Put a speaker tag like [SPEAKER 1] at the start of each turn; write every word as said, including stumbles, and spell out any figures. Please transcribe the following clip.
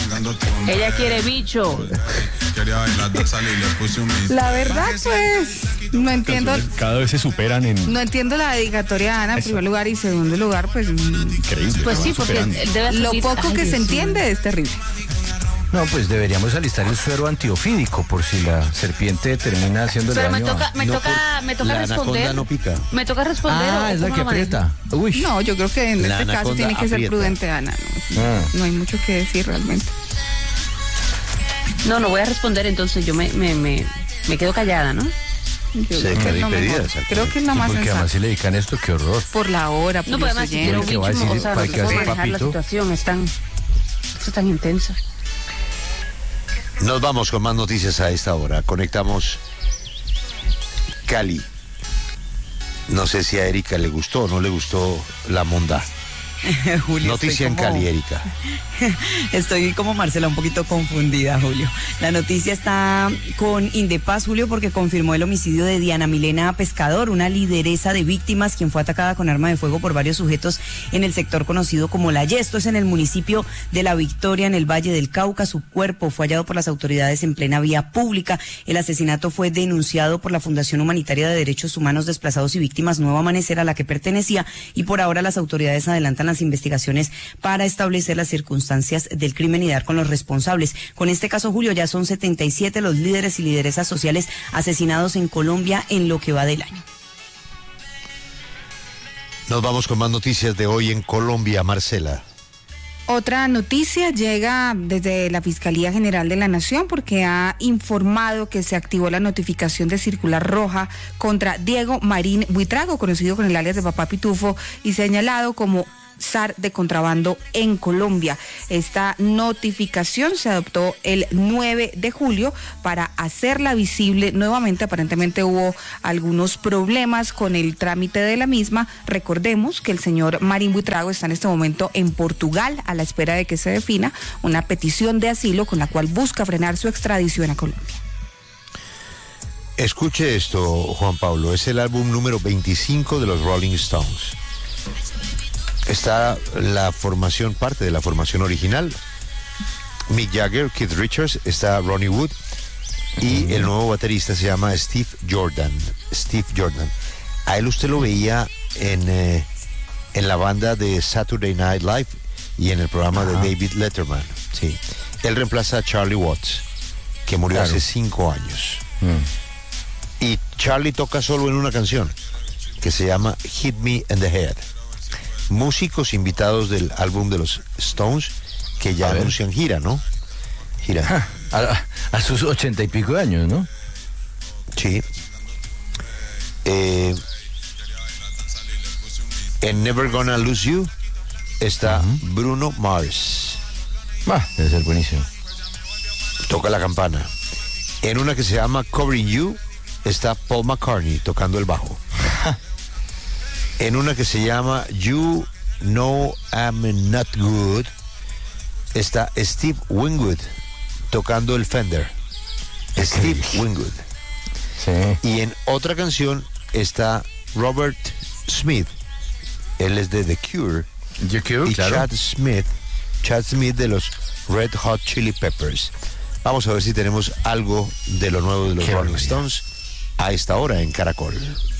[SPEAKER 1] Ella quiere bicho.
[SPEAKER 2] La verdad, pues, no entiendo.
[SPEAKER 3] Cada vez se superan en...
[SPEAKER 2] No entiendo la dedicatoria de Ana en primer lugar y segundo lugar, pues...
[SPEAKER 3] Increíble.
[SPEAKER 1] Pues sí, porque debe
[SPEAKER 2] Lo
[SPEAKER 1] subir.
[SPEAKER 2] poco
[SPEAKER 1] Ay,
[SPEAKER 2] que
[SPEAKER 1] Dios
[SPEAKER 2] se
[SPEAKER 1] mío.
[SPEAKER 2] entiende es terrible.
[SPEAKER 4] No, pues deberíamos alistar el suero antiofídico por si la serpiente termina haciendo
[SPEAKER 1] Pero me
[SPEAKER 4] daño.
[SPEAKER 1] toca, me
[SPEAKER 4] No,
[SPEAKER 1] toca, me toca
[SPEAKER 4] la
[SPEAKER 1] responder.
[SPEAKER 4] anaconda no pica.
[SPEAKER 1] Me toca responder.
[SPEAKER 4] Ah,
[SPEAKER 1] o
[SPEAKER 4] es la
[SPEAKER 1] cómo
[SPEAKER 4] que
[SPEAKER 1] lo manejo?
[SPEAKER 4] aprieta. Uy.
[SPEAKER 2] No, yo creo que en
[SPEAKER 4] La
[SPEAKER 2] este caso
[SPEAKER 4] anaconda
[SPEAKER 2] tiene que ser
[SPEAKER 4] aprieta.
[SPEAKER 2] prudente, Ana. No,
[SPEAKER 4] Ah.
[SPEAKER 2] no hay mucho que decir realmente.
[SPEAKER 1] No, no voy a responder, entonces yo me, me, me, me quedo callada, ¿no?
[SPEAKER 2] Yo creo
[SPEAKER 4] Se
[SPEAKER 2] que es
[SPEAKER 4] quedó
[SPEAKER 2] lo
[SPEAKER 4] impedida,
[SPEAKER 2] mejor.
[SPEAKER 4] exactamente.
[SPEAKER 2] Creo que es lo más
[SPEAKER 4] Porque además
[SPEAKER 2] sensato.
[SPEAKER 4] si le dedican esto, qué horror.
[SPEAKER 2] Por la hora, por
[SPEAKER 1] No,
[SPEAKER 2] los
[SPEAKER 1] pero además si quiero un
[SPEAKER 2] oyentes.
[SPEAKER 4] ¿Qué va a
[SPEAKER 1] bicho,
[SPEAKER 4] decir?
[SPEAKER 1] o sea,
[SPEAKER 4] ¿Para
[SPEAKER 1] no
[SPEAKER 4] qué
[SPEAKER 1] puedo
[SPEAKER 4] hace
[SPEAKER 1] manejar la
[SPEAKER 4] papito?
[SPEAKER 1] situación, es tan, es tan intensa.
[SPEAKER 5] Nos vamos con más noticias a esta hora. Conectamos Cali. No sé si a Erika le gustó o no le gustó la monda.
[SPEAKER 6] Julio,
[SPEAKER 5] Noticia en
[SPEAKER 6] estoy como-
[SPEAKER 5] Cali, Erika.
[SPEAKER 6] Estoy como Marcela, un poquito confundida, Julio. La noticia está con Indepaz, Julio, porque confirmó el homicidio de Diana Milena Pescador, una lideresa de víctimas, quien fue atacada con arma de fuego por varios sujetos en el sector conocido como La Ye. Esto es en el municipio de La Victoria, en el Valle del Cauca. Su cuerpo fue hallado por las autoridades en plena vía pública. El asesinato fue denunciado por la Fundación Humanitaria de Derechos Humanos Desplazados y Víctimas Nuevo Amanecer, a la que pertenecía, y por ahora las autoridades adelantan las investigaciones para establecer las circunstancias del crimen y dar con los responsables. Con este caso, Julio, ya son setenta y siete los líderes y lideresas sociales asesinados en Colombia en lo que va del año.
[SPEAKER 5] Nos vamos con más noticias de hoy en Colombia, Marcela.
[SPEAKER 2] Otra noticia llega desde la Fiscalía General de la Nación porque ha informado que se activó la notificación de circular roja contra Diego Marín Buitrago, conocido con el alias de Papá Pitufo y señalado como zar de contrabando en Colombia. Esta notificación se adoptó el nueve de julio para hacerla visible nuevamente. Aparentemente hubo algunos problemas con el trámite de la misma. Recordemos que el señor Marín Buitrago está en este momento en Portugal a la espera de que se defina una petición de asilo con la cual busca frenar su extradición a Colombia.
[SPEAKER 5] Escuche esto, Juan Pablo. Es el álbum número veinticinco de los Rolling Stones. Está la formación, parte de la formación original. Mick Jagger, Keith Richards, está Ronnie Wood y el nuevo baterista se llama Steve Jordan. Steve Jordan. A él usted lo veía en, eh, en la banda de Saturday Night Live y en el programa Ajá. de David Letterman. Sí. Él reemplaza a Charlie Watts, que murió claro. hace cinco años. Mm. Y Charlie toca solo en una canción que se llama Hit Me in the Head. Músicos invitados del álbum de los Stones que ya anuncian gira, ¿no? Gira.
[SPEAKER 4] A, a sus ochenta y pico de años, ¿no?
[SPEAKER 5] Sí. Eh, en Never Gonna Lose You está uh-huh. Bruno Mars.
[SPEAKER 4] Ah, debe ser buenísimo.
[SPEAKER 5] Toca la campana. En una que se llama Covering You está Paul McCartney tocando el bajo. En una que se llama You Know I'm Not Good está Steve Winwood tocando el Fender. Steve Winwood.
[SPEAKER 4] Sí.
[SPEAKER 5] Y en otra canción está Robert Smith. Él es de The Cure.
[SPEAKER 4] The Cure,
[SPEAKER 5] y
[SPEAKER 4] claro.
[SPEAKER 5] Chad Smith, Chad Smith de los Red Hot Chili Peppers. Vamos a ver si tenemos algo de lo nuevo de los Qué Rolling Stones a esta hora en Caracol.